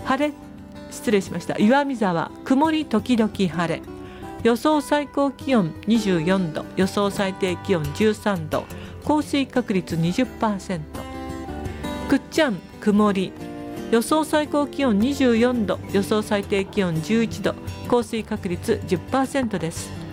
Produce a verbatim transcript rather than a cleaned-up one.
晴れ失礼しました岩見沢曇り時々晴れ、予想最高気温にじゅうよんど、予想最低気温じゅうさんど、降水確率 にじゅっパーセント。 くっちゃん曇り、予想最高気温にじゅうよんど、予想最低気温じゅういちど、降水確率 じゅっパーセント です。